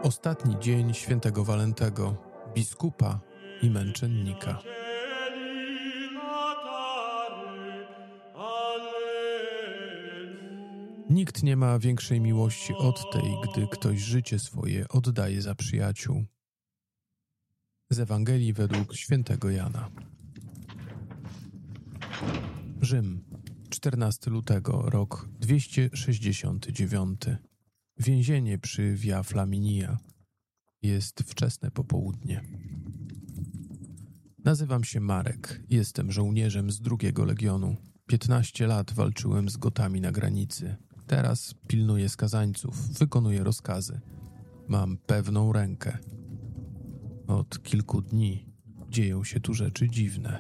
Ostatni dzień świętego Walentego, biskupa i męczennika. Nikt nie ma większej miłości od tej, gdy ktoś życie swoje oddaje za przyjaciół. Z Ewangelii według świętego Jana. Rzym, 14 lutego, rok 269. Więzienie przy Via Flaminia. Jest wczesne popołudnie. Nazywam się Marek. Jestem żołnierzem z 2 Legionu. 15 lat walczyłem z Gotami na granicy. Teraz pilnuję skazańców, wykonuję rozkazy. Mam pewną rękę. Od kilku dni dzieją się tu rzeczy dziwne.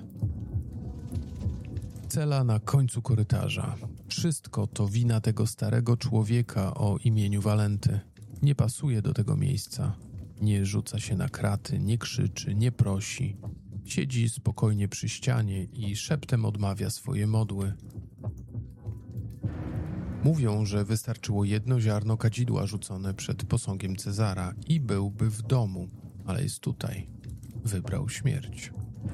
Cela na końcu korytarza. Wszystko to wina tego starego człowieka o imieniu Walenty. Nie pasuje do tego miejsca. Nie rzuca się na kraty, nie krzyczy, nie prosi. Siedzi spokojnie przy ścianie i szeptem odmawia swoje modły. Mówią, że wystarczyło 1 ziarno kadzidła rzucone przed posągiem Cezara i byłby w domu, ale jest tutaj. Wybrał śmierć.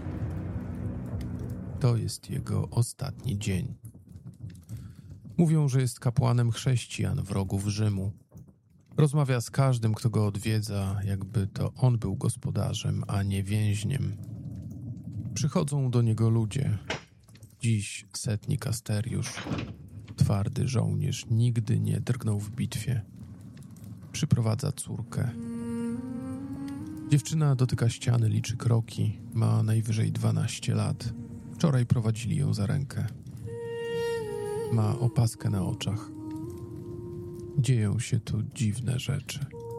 To jest jego ostatni dzień. Mówią, że jest kapłanem chrześcijan, wrogów Rzymu. Rozmawia z każdym, kto go odwiedza, jakby to on był gospodarzem, a nie więźniem. Przychodzą do niego ludzie. Dziś setnik Asteriusz, twardy żołnierz, nigdy nie drgnął w bitwie. Przyprowadza córkę. Dziewczyna dotyka ściany, liczy kroki, ma najwyżej 12 lat. Wczoraj prowadzili ją za rękę. Ma opaskę na oczach. Dzieją się tu dziwne rzeczy.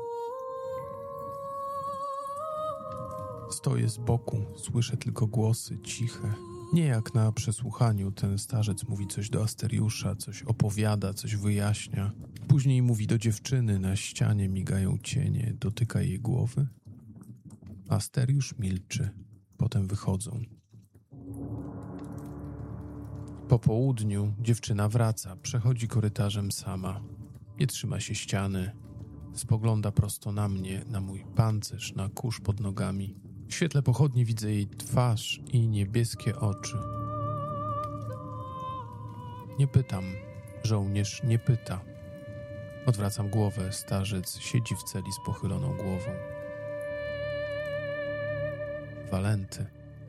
Stoję z boku, słyszę tylko głosy ciche. Nie jak na przesłuchaniu, ten starzec mówi coś do Asteriusza, coś opowiada, coś wyjaśnia. Później mówi do dziewczyny, na ścianie migają cienie, dotyka jej głowy. Asteriusz milczy, potem wychodzą. Po południu dziewczyna wraca, przechodzi korytarzem sama. Nie trzyma się ściany. Spogląda prosto na mnie, na mój pancerz, na kurz pod nogami. W świetle pochodni widzę jej twarz i niebieskie oczy. Nie pytam. Żołnierz nie pyta. Odwracam głowę. Starzec siedzi w celi z pochyloną głową. Walenty.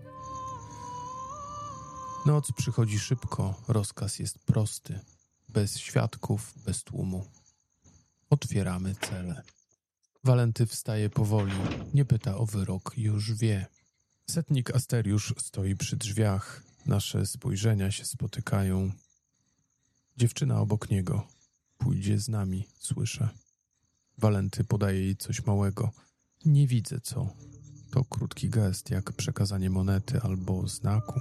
Noc przychodzi szybko, rozkaz jest prosty. Bez świadków, bez tłumu. Otwieramy celę. Walenty wstaje powoli, nie pyta o wyrok, już wie. Setnik Asteriusz stoi przy drzwiach, nasze spojrzenia się spotykają. Dziewczyna obok niego. Pójdzie z nami, słyszę. Walenty podaje jej coś małego. Nie widzę co. To krótki gest, jak przekazanie monety albo znaku.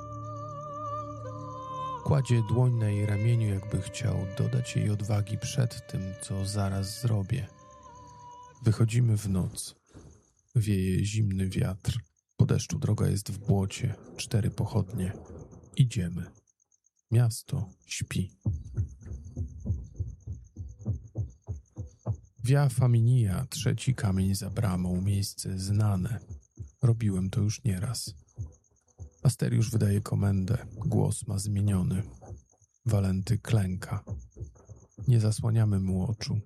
Kładzie dłoń na jej ramieniu, jakby chciał dodać jej odwagi przed tym, co zaraz zrobię. Wychodzimy w noc. Wieje zimny wiatr. Po deszczu droga jest w błocie. 4 pochodnie. Idziemy. Miasto śpi. Via Flaminia, 3. kamień za bramą, miejsce znane. Robiłem to już nieraz. Asteriusz wydaje komendę. Głos ma zmieniony. Walenty klęka. Nie zasłaniamy mu oczu.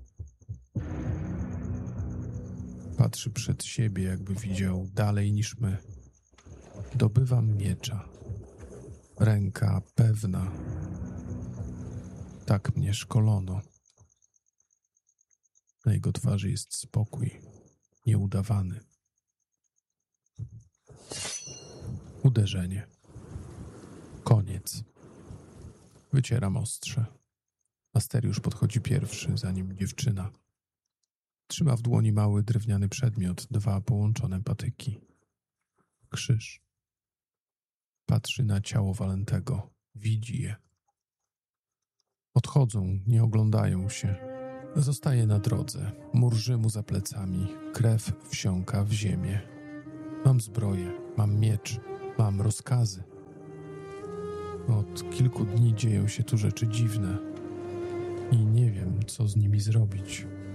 Patrzy przed siebie, jakby widział dalej niż my. Dobywam miecza. Ręka pewna. Tak mnie szkolono. Na jego twarzy jest spokój. Nieudawany. Uderzenie. Koniec. Wycieram ostrze. Asteriusz podchodzi pierwszy, za nim dziewczyna. Trzyma w dłoni mały drewniany przedmiot, 2 połączone patyki. Krzyż. Patrzy na ciało Walentego. Widzi je. Odchodzą, nie oglądają się. Zostaje na drodze. Mur Rzymu za plecami. Krew wsiąka w ziemię. Mam zbroję, mam miecz, mam rozkazy. Od kilku dni dzieją się tu rzeczy dziwne i nie wiem, co z nimi zrobić.